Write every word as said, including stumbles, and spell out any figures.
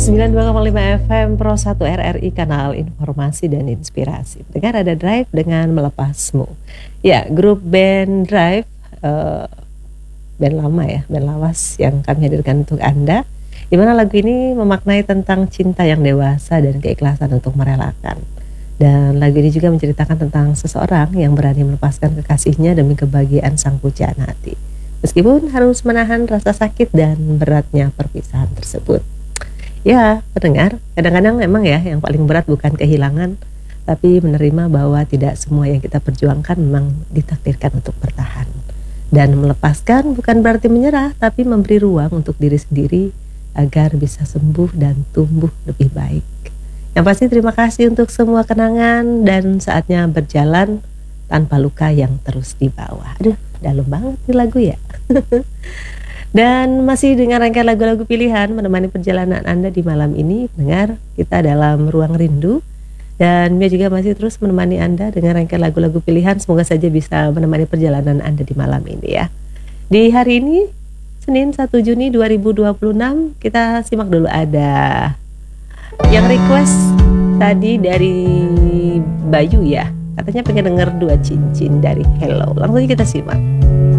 sembilan puluh dua koma lima F M Pro satu R R I, kanal informasi dan inspirasi. Dengar ada Drive dengan Melepasmu. Ya, grup band Drive, uh, band lama ya, band lawas yang kami hadirkan untuk Anda, di mana lagu ini memaknai tentang cinta yang dewasa dan keikhlasan untuk merelakan. Dan lagu ini juga menceritakan tentang seseorang yang berani melepaskan kekasihnya demi kebahagiaan sang pujaan hati, meskipun harus menahan rasa sakit dan beratnya perpisahan tersebut. Ya, pendengar, kadang-kadang memang ya yang paling berat bukan kehilangan, tapi menerima bahwa tidak semua yang kita perjuangkan memang ditakdirkan untuk bertahan. Dan melepaskan bukan berarti menyerah, tapi memberi ruang untuk diri sendiri agar bisa sembuh dan tumbuh lebih baik. Yang pasti terima kasih untuk semua kenangan dan saatnya berjalan tanpa luka yang terus dibawa. Aduh, dalam banget nih lagu ya. Dan masih dengan rangkaian lagu-lagu pilihan menemani perjalanan Anda di malam ini. Dengar, kita dalam Ruang Rindu. Dan Mia juga masih terus menemani Anda dengan rangkaian lagu-lagu pilihan. Semoga saja bisa menemani perjalanan Anda di malam ini ya. Di hari ini, Senin satu Juni dua ribu dua puluh enam, kita simak dulu ada yang request tadi dari Bayu ya. Katanya pengen denger Dua Cincin dari Hello. Langsung aja kita simak.